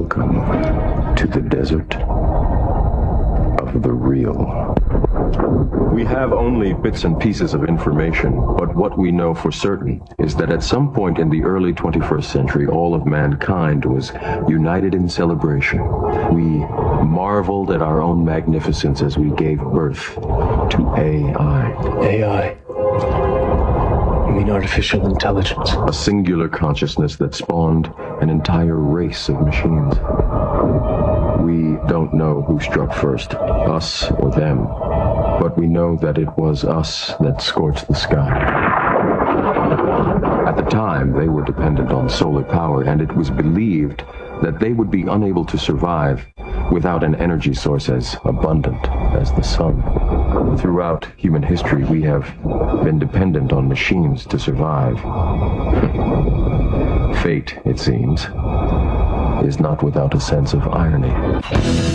Welcome to the desert of the real. We have only bits and pieces of information, but what we know for certain is that at some point in the early 21st century, all of mankind was united in celebration. We marveled at our own magnificence as we gave birth to AI. AI? You mean artificial intelligence? A singular consciousness that spawned an entire race of machines. We don't know who struck first, us or them, but we know that it was us that scorched the sky. At the time, they were dependent on solar power, and it was believed that they would be unable to survive without an energy source as abundant as the sun. Throughout human history, we have been dependent on machines to survive. Fate, it seems, is not without a sense of irony.